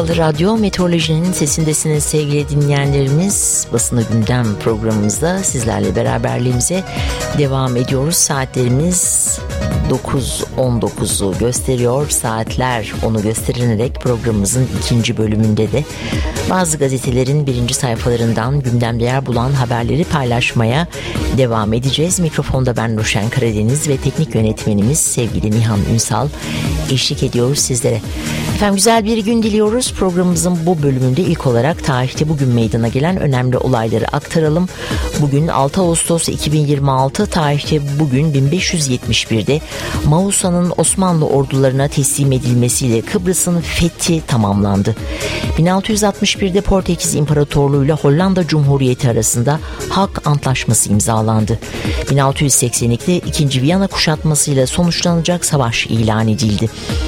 Kapalı Radyo, Meteorolojinin Sesindesiniz sevgili dinleyenlerimiz. Basını Gündem programımızda sizlerle beraberliğimize devam ediyoruz. Saatlerimiz 9.19'u gösteriyor. Saatler onu gösterilerek programımızın ikinci bölümünde de bazı gazetelerin birinci sayfalarından gündemde yer bulan haberleri paylaşmaya devam edeceğiz. Mikrofonda ben Nurşen Karadeniz ve teknik yönetmenimiz sevgili Nihan Ünsal eşlik ediyoruz sizlere. Efendim güzel bir gün diliyoruz. Programımızın bu bölümünde ilk olarak tarihte bugün meydana gelen önemli olayları aktaralım. Bugün 6 Ağustos 2026, tarihte bugün 1571'de Mausa'nın Osmanlı ordularına teslim edilmesiyle Kıbrıs'ın fethi tamamlandı. 1661'de Portekiz İmparatorluğu ile Hollanda Cumhuriyeti arasında Haag Antlaşması imzalandı. 1682'de 2. Viyana kuşatmasıyla sonuçlanacak savaş ilan edildi.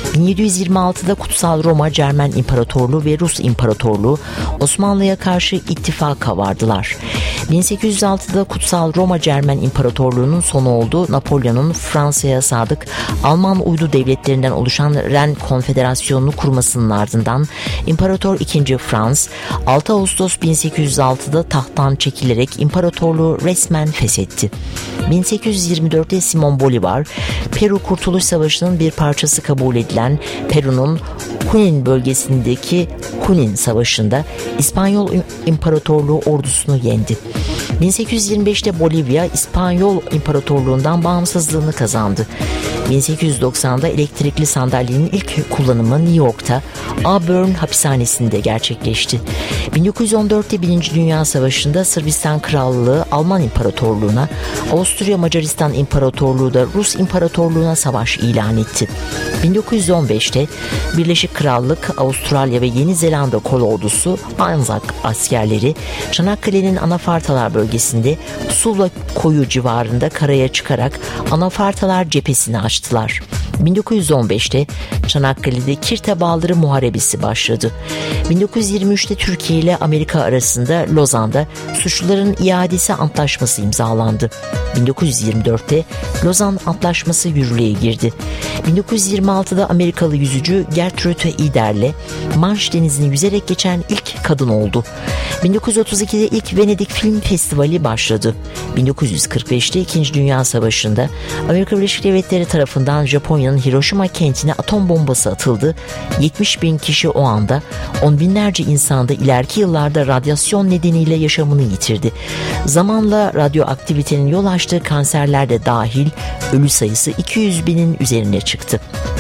1726'da Kutsal Roma Cermen İmparatorluğu ve Rus İmparatorluğu Osmanlı'ya karşı ittifaka vardılar. 1806'da Kutsal Roma Cermen İmparatorluğu'nun sonu oldu. Napolyon'un Fransa'ya sadık Alman uydu devletlerinden oluşan Ren Konfederasyonu'nu kurmasının ardından İmparator II. Frans 6 Ağustos 1806'da tahttan çekilerek imparatorluğu resmen feshetti. 1824'te Simon Bolivar, Peru Kurtuluş Savaşı'nın bir parçası kabul edilen Peru'nun Junín bölgesindeki Junín Savaşı'nda İspanyol İmparatorluğu ordusunu yendi. 1825'te Bolivya İspanyol İmparatorluğundan bağımsızlığını kazandı. 1890'da elektrikli sandalyenin ilk kullanımı New York'ta Auburn hapishanesinde gerçekleşti. 1914'te 1. Dünya Savaşı'nda Sırbistan Krallığı Alman İmparatorluğu'na, Avusturya Macaristan İmparatorluğu da Rus İmparatorluğu'na savaş ilan etti. 1915'te Birleşik Krallık, Avustralya ve Yeni Zelanda Kolordusu Anzac askerleri Çanakkale'nin Anafartalar bölgesinde Sula Koyu civarında karaya çıkarak Anafartalar cephesini açtılar. 1915'te Çanakkale'de Kirte Bağları Muharebesi başladı. 1923'te Türkiye ile Amerika arasında Lozan'da suçluların iadesi antlaşması imzalandı. 1924'te Lozan Antlaşması yürürlüğe girdi. 1926'da Amerikalı yüzücü Gertrude Eder'le Manş Denizi'ni yüzerek geçen ilk kadın oldu. 1932'de ilk Venedik Film Festivali başladı. 1945'te 2. Dünya Savaşı'nda Amerika Birleşik Devletleri tarafından Japonya'nın Hiroşima kentine atom bombası atıldı. 70.000 kişi o anda, on binlerce insan da ileriki yıllarda radyasyon nedeniyle yaşamını yitirdi. Zamanla radyoaktivitenin yol açtığı kanserler de dahil ölü sayısı 200.000'in üzerine çıktı.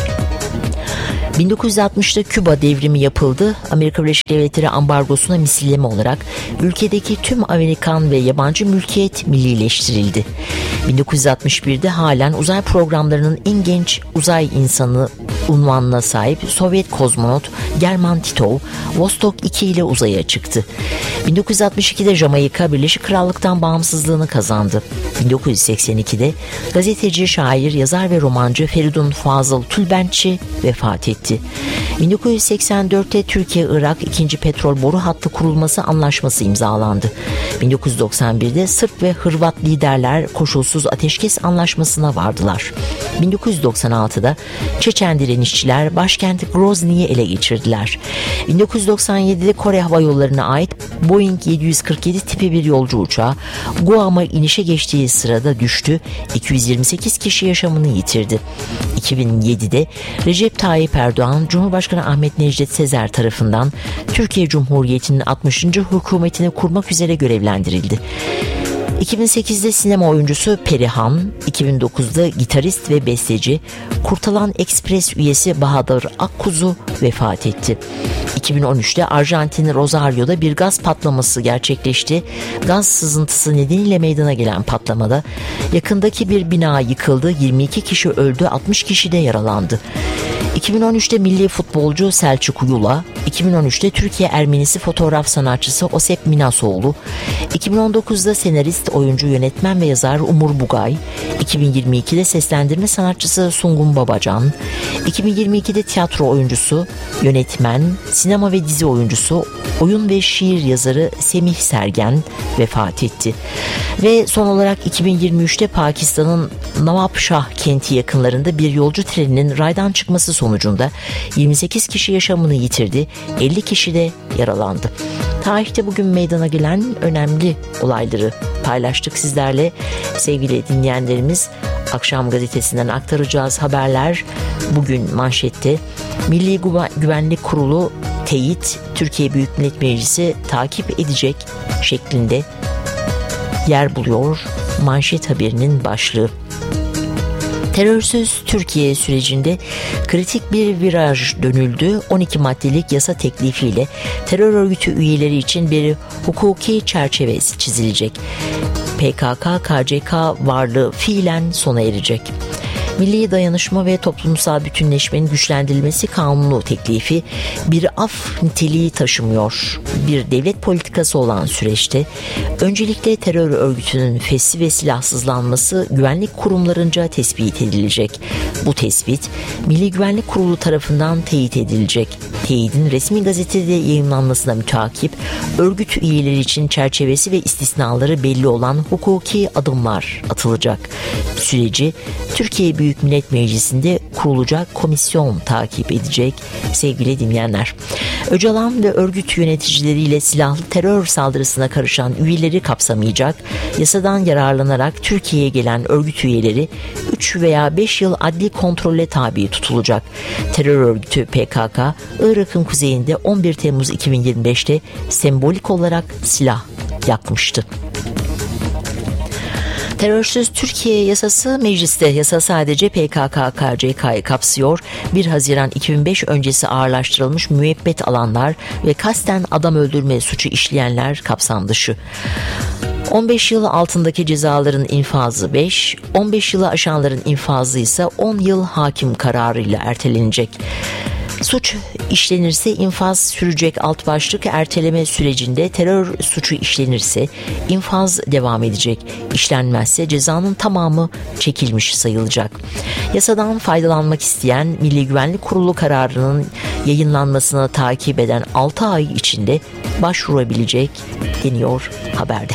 1960'da Küba devrimi yapıldı. Amerika Birleşik Devletleri ambargosuna misilleme olarak ülkedeki tüm Amerikan ve yabancı mülkiyet millileştirildi. 1961'de halen uzay programlarının en genç uzay insanı unvanına sahip Sovyet kozmonot German Titov, Vostok 2 ile uzaya çıktı. 1962'de Jamaika Birleşik Krallık'tan bağımsızlığını kazandı. 1982'de gazeteci, şair, yazar ve romancı Feridun Fazıl Tülbentçi vefat etti. 1984'te Türkiye-Irak 2. Petrol Boru Hattı kurulması anlaşması imzalandı. 1991'de Sırp ve Hırvat liderler koşulsuz ateşkes anlaşmasına vardılar. 1996'da Çeçen direnişçiler başkent Grozny'yi ele geçirdiler. 1997'de Kore Hava Yolları'na ait Boeing 747 tipi bir yolcu uçağı Guam'a inişe geçtiği sırada düştü. 228 kişi yaşamını yitirdi. 2007'de Recep Tayyip Erdoğan, Cumhurbaşkanı Ahmet Necdet Sezer tarafından Türkiye Cumhuriyeti'nin 60. hükümetini kurmak üzere görevlendirildi. 2008'de sinema oyuncusu Perihan, 2009'da gitarist ve besteci Kurtalan Express üyesi Bahadır Akkuzu vefat etti. 2013'te Arjantin Rosario'da bir gaz patlaması gerçekleşti. Gaz sızıntısı nedeniyle meydana gelen patlamada yakındaki bir bina yıkıldı, 22 kişi öldü, 60 kişi de yaralandı. 2013'te milli futbolcu Selçuk Yula, 2013'te Türkiye Ermenisi fotoğraf sanatçısı Osep Minasoğlu, 2019'da senarist, oyuncu, yönetmen ve yazar Umur Bugay, 2022'de seslendirme sanatçısı Sungun Babacan, 2022'de tiyatro oyuncusu, yönetmen, sinema ve dizi oyuncusu, oyun ve şiir yazarı Semih Sergen vefat etti. Ve son olarak 2023'te Pakistan'ın Nawabshah kenti yakınlarında bir yolcu treninin raydan çıkması sonucunda 28 kişi yaşamını yitirdi, 50 kişi de yaralandı. Tarihte bugün meydana gelen önemli olayları paylaştık sizlerle sevgili dinleyenlerimiz. Akşam gazetesinden aktaracağız haberler bugün manşette. Milli Güvenlik Kurulu teyit, Türkiye Büyük Millet Meclisi takip edecek şeklinde yer buluyor manşet haberinin başlığı. Terörsüz Türkiye sürecinde kritik bir viraj dönüldü. 12 maddelik yasa teklifiyle terör örgütü üyeleri için bir hukuki çerçeve çizilecek. PKK-KCK varlığı fiilen sona erecek. Milli dayanışma ve toplumsal bütünleşmenin güçlendirilmesi kanunu teklifi bir af niteliği taşımıyor. Bir devlet politikası olan süreçte öncelikle terör örgütünün fesli ve silahsızlanması güvenlik kurumlarınca tespit edilecek. Bu tespit Milli Güvenlik Kurulu tarafından teyit edilecek. Teyidin resmi gazetede yayımlanmasına mütakip örgüt üyeleri için çerçevesi ve istisnaları belli olan hukuki adımlar atılacak. Süreci Türkiye Büyük Millet Meclisi'nde kurulacak komisyon takip edecek sevgili dinleyenler. Öcalan ve örgüt yöneticileriyle silahlı terör saldırısına karışan üyeleri kapsamayacak, yasadan yararlanarak Türkiye'ye gelen örgüt üyeleri 3 veya 5 yıl adli kontrole tabi tutulacak. Terör örgütü PKK, Irak'ın kuzeyinde 11 Temmuz 2025'te sembolik olarak silah yakmıştı. Terörsüz Türkiye yasası mecliste. Yasa sadece PKK-KCK'yı kapsıyor. 1 Haziran 2005 öncesi ağırlaştırılmış müebbet alanlar ve kasten adam öldürme suçu işleyenler kapsam dışı. 15 yıl altındaki cezaların infazı 5, 15 yılı aşanların infazı ise 10 yıl hakim kararıyla ertelenecek. Suç işlenirse infaz sürecek alt başlık. Erteleme sürecinde terör suçu işlenirse infaz devam edecek. İşlenmezse cezanın tamamı çekilmiş sayılacak. Yasadan faydalanmak isteyen Milli Güvenlik Kurulu kararının yayınlanmasını takip eden 6 ay içinde başvurabilecek deniyor haberde.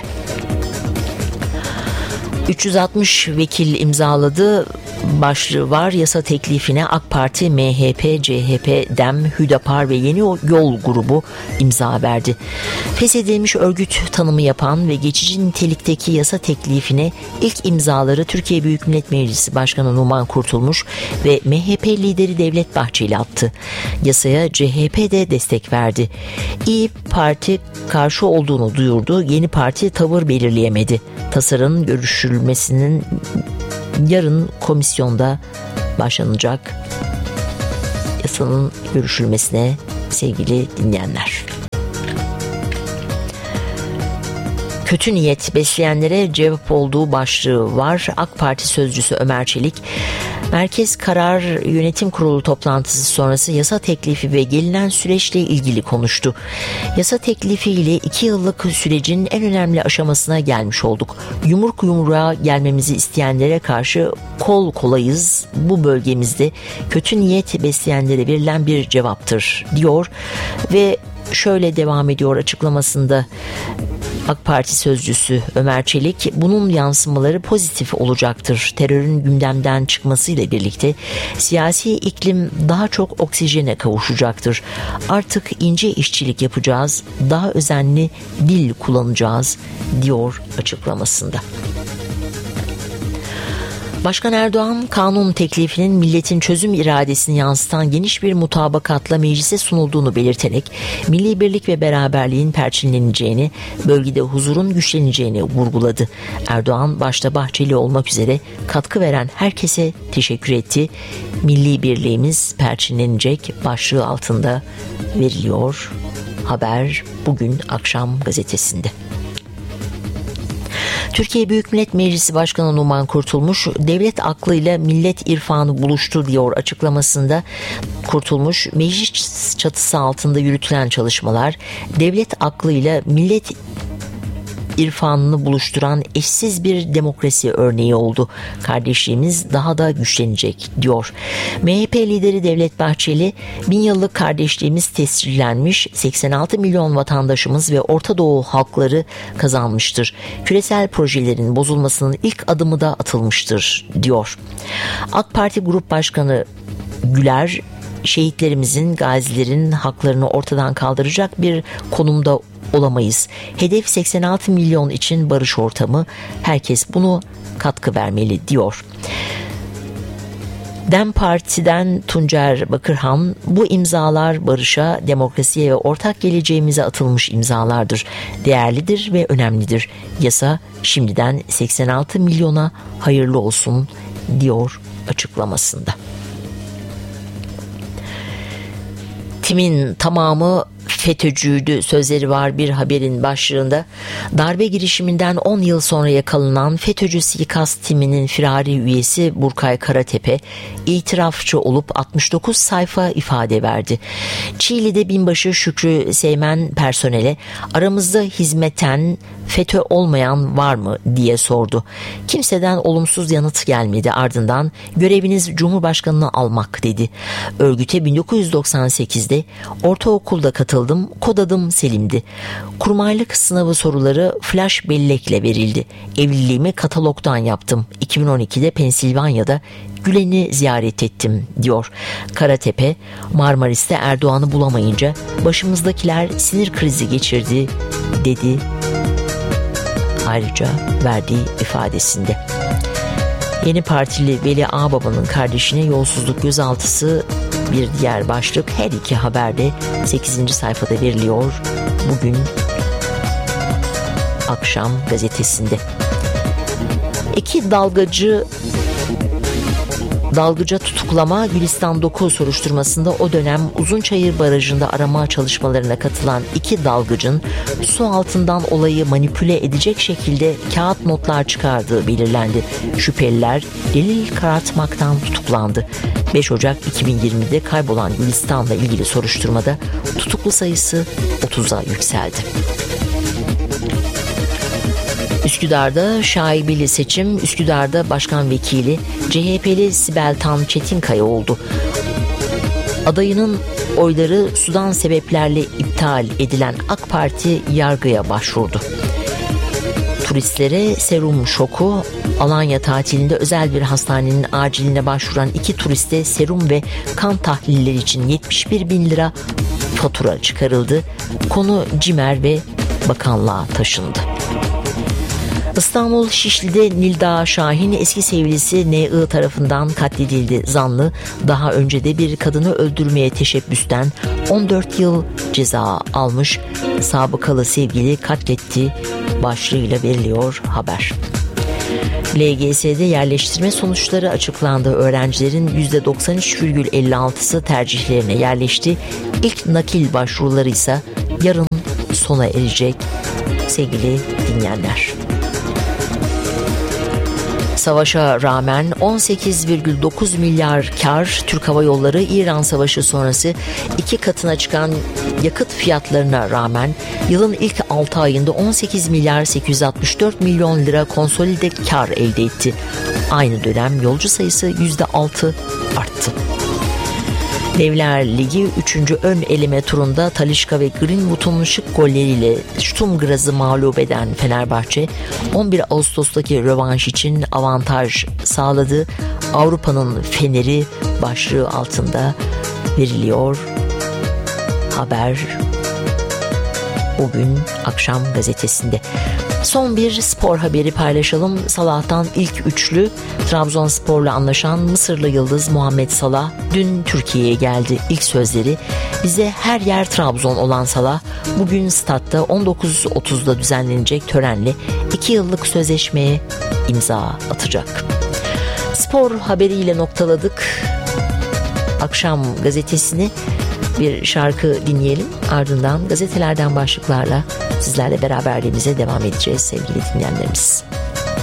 360 vekil imzaladı başlığı var. Yasa teklifine AK Parti, MHP, CHP, DEM, Hüdapar ve Yeni Yol grubu imza verdi. Feshedilmiş örgüt tanımı yapan ve geçici nitelikteki yasa teklifine ilk imzaları Türkiye Büyük Millet Meclisi Başkanı Numan Kurtulmuş ve MHP lideri Devlet Bahçeli attı. Yasaya CHP de destek verdi. İYİ Parti karşı olduğunu duyurdu. Yeni Parti tavır belirleyemedi. Tasarının görüşülmesinin yarın komisyonda başlanacak yasanın görüşülmesine sevgili dinleyenler. Kötü niyet besleyenlere cevap olduğu başlığı var. AK Parti sözcüsü Ömer Çelik, Merkez Karar Yönetim Kurulu toplantısı sonrası yasa teklifi ve gelinen süreçle ilgili konuştu. Yasa teklifi ile 2 yıllık sürecin en önemli aşamasına gelmiş olduk. Yumruk yumruğa gelmemizi isteyenlere karşı kol kolayız. Bu bölgemizde kötü niyet besleyenlere verilen bir cevaptır diyor ve şöyle devam ediyor açıklamasında. AK Parti sözcüsü Ömer Çelik, bunun yansımaları pozitif olacaktır. Terörün gündemden çıkmasıyla birlikte siyasi iklim daha çok oksijene kavuşacaktır. Artık ince işçilik yapacağız, daha özenli dil kullanacağız diyor açıklamasında. Başkan Erdoğan, kanun teklifinin milletin çözüm iradesini yansıtan geniş bir mutabakatla meclise sunulduğunu belirterek milli birlik ve beraberliğin perçinleneceğini, bölgede huzurun güçleneceğini vurguladı. Erdoğan başta Bahçeli olmak üzere katkı veren herkese teşekkür etti. Milli birliğimiz perçinlenecek başlığı altında veriliyor haber bugün akşam gazetesinde. Türkiye Büyük Millet Meclisi Başkanı Numan Kurtulmuş, devlet aklıyla millet irfanı buluştu diyor açıklamasında. Kurtulmuş, meclis çatısı altında yürütülen çalışmalar, devlet aklıyla millet irfanını buluşturan eşsiz bir demokrasi örneği oldu. Kardeşliğimiz daha da güçlenecek diyor. MHP lideri Devlet Bahçeli, 1000 yıllık kardeşliğimiz tescillenmiş, 86 milyon vatandaşımız ve Orta Doğu halkları kazanmıştır. Küresel projelerin bozulmasının ilk adımı da atılmıştır diyor. AK Parti Grup Başkanı Güler, şehitlerimizin, gazilerin haklarını ortadan kaldıracak bir konumda olamayız. Hedef 86 milyon için barış ortamı. Herkes bunu katkı vermeli diyor. DEM Parti'den Tuncer Bakırhan, bu imzalar barışa, demokrasiye ve ortak geleceğimize atılmış imzalardır. Değerlidir ve önemlidir. Yasa şimdiden 86 milyona hayırlı olsun diyor açıklamasında. Timin tamamı FETÖ'cüydü sözleri var bir haberin başlığında. Darbe girişiminden 10 yıl sonra yakalanan FETÖ'cü suikast timinin firari üyesi Burkay Karatepe itirafçı olup 69 sayfa ifade verdi. Çiğli'de binbaşı Şükrü Seymen personele aramızda hizmeten FETÖ olmayan var mı diye sordu. Kimseden olumsuz yanıt gelmedi. Ardından göreviniz Cumhurbaşkanı'nı almak dedi. Örgüte 1998'de ortaokulda katıldım. Kod adım Selim'di. Kurmaylık sınavı soruları flash bellekle verildi. Evliliğimi katalogdan yaptım. 2012'de Pensilvanya'da Gülen'i ziyaret ettim diyor. Karatepe, Marmaris'te Erdoğan'ı bulamayınca başımızdakiler sinir krizi geçirdi dedi. Ayrıca verdiği ifadesinde. Yeni Partili Veli Ağbaba'nın kardeşine yolsuzluk gözaltısı bir diğer başlık. Her iki haberde 8. sayfada veriliyor. Bugün Akşam gazetesinde. İki dalgıca tutuklama. Gülistan Doku soruşturmasında o dönem Uzunçayır Barajı'nda arama çalışmalarına katılan iki dalgıcın su altından olayı manipüle edecek şekilde kağıt notlar çıkardığı belirlendi. Şüpheliler delil karartmaktan tutuklandı. 5 Ocak 2020'de kaybolan Gülistan'la ilgili soruşturmada tutuklu sayısı 30'a yükseldi. Üsküdar'da şaibeli seçim. Üsküdar'da başkan vekili CHP'li Sibel Tan Çetinkaya oldu. Adayının oyları sudan sebeplerle iptal edilen AK Parti yargıya başvurdu. Turistlere serum şoku. Alanya tatilinde özel bir hastanenin aciline başvuran iki turiste serum ve kan tahlilleri için 71 bin lira fatura çıkarıldı. Konu CİMER ve bakanlığa taşındı. İstanbul Şişli'de Nilda Şahin eski sevgilisi N.I. tarafından katledildi. Zanlı daha önce de bir kadını öldürmeye teşebbüsten 14 yıl ceza almış. Sabıkalı sevgili katletti başlığıyla veriliyor haber. LGS'de yerleştirme sonuçları açıklandı. Öğrencilerin %93,56'sı tercihlerine yerleşti. İlk nakil başvuruları ise yarın sona erecek sevgili dinleyenler. Savaşa rağmen 18,9 milyar kar. Türk Hava Yolları İran Savaşı sonrası 2 katına çıkan yakıt fiyatlarına rağmen yılın ilk 6 ayında 18 milyar 864 milyon lira konsolide kar elde etti. Aynı dönem yolcu sayısı %6 arttı. Devler Ligi 3. ön eleme turunda Talisca ve Greenwood'un şık golleriyle Sturm Graz'ı mağlup eden Fenerbahçe 11 Ağustos'taki rövanş için avantaj sağladı. Avrupa'nın Feneri başlığı altında veriliyor haber bugün Akşam gazetesinde. Son bir spor haberi paylaşalım. Salah'tan ilk üçlü. Trabzonspor'la anlaşan Mısırlı yıldız Muhammed Salah dün Türkiye'ye geldi. İlk sözleri bize her yer Trabzon olan Salah bugün statta 19.30'da düzenlenecek törenle 2 yıllık sözleşmeye imza atacak. Spor haberiyle noktaladık Akşam gazetesini. Bir şarkı dinleyelim, ardından gazetelerden başlıklarla sizlerle beraberliğimize devam edeceğiz sevgili dinleyenlerimiz.